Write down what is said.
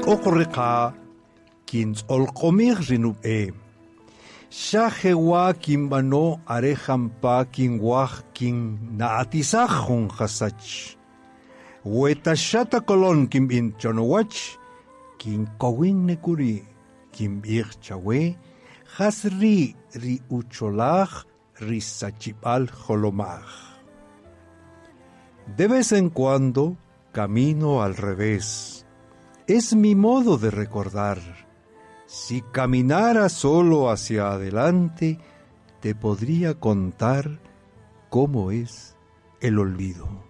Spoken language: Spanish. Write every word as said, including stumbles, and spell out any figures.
okoreka kins olkomir rinube. Shahewa kimbano arehampa kinwah kin naatisahon hasach. Weta shata kolon kim in chonowach kin kowin nekuri kim ir chawe hasri ri ucholach ri sachipal holomach. De vez en cuando camino al revés. Es mi modo de recordar. Si caminara solo hacia adelante, te podría contar cómo es el olvido.